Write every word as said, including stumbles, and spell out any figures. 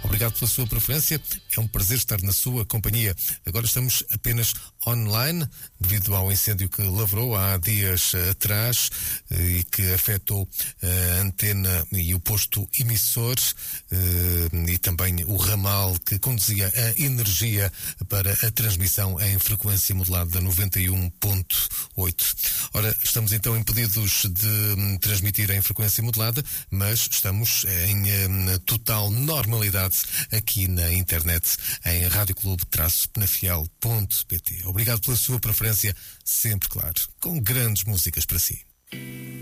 Obrigado pela sua preferência. É um prazer estar na sua companhia. Agora estamos apenas online, devido ao incêndio que lavrou há dias atrás e que afetou a antena e o posto emissor e também o ramal que conduzia a energia para a transmissão em frequência modulada noventa e um ponto oito. Ora, estamos então impedidos de transmitir em frequência modulada, mas estamos em total normalidade aqui na internet em radioclube traço penafiel ponto pt. Obrigado pela sua preferência, sempre claro, com grandes músicas para si.